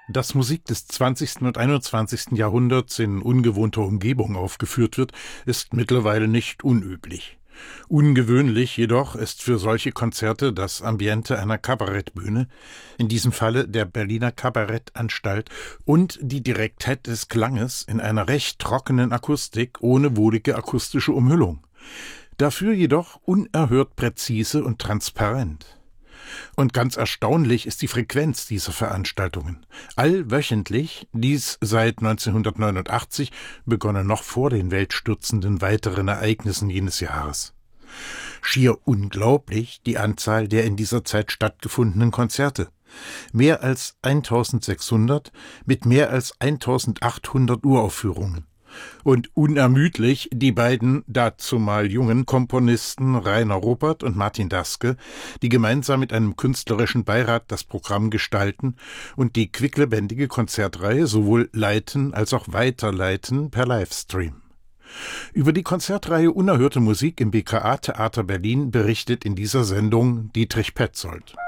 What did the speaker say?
Dass Musik des 20. und 21. Jahrhunderts in ungewohnter Umgebung aufgeführt wird, ist mittlerweile nicht unüblich. Ungewöhnlich jedoch ist für solche Konzerte das Ambiente einer Kabarettbühne, in diesem Falle der Berliner Kabarettanstalt, und die Direktheit des Klanges in einer recht trockenen Akustik ohne wohlige akustische Umhüllung. Dafür jedoch unerhört präzise und transparent. Und ganz erstaunlich ist die Frequenz dieser Veranstaltungen. Allwöchentlich, dies seit 1989, begonnen noch vor den weltstürzenden weiteren Ereignissen jenes Jahres. Schier unglaublich die Anzahl der in dieser Zeit stattgefundenen Konzerte. Mehr als 1600 mit mehr als 1800 Uraufführungen. Und unermüdlich die beiden dazumal jungen Komponisten Rainer Robert und Martin Daske, die gemeinsam mit einem künstlerischen Beirat das Programm gestalten und die quicklebendige Konzertreihe sowohl leiten als auch weiterleiten per Livestream. Über die Konzertreihe Unerhörte Musik im BKA Theater Berlin berichtet in dieser Sendung Dietrich Petzold.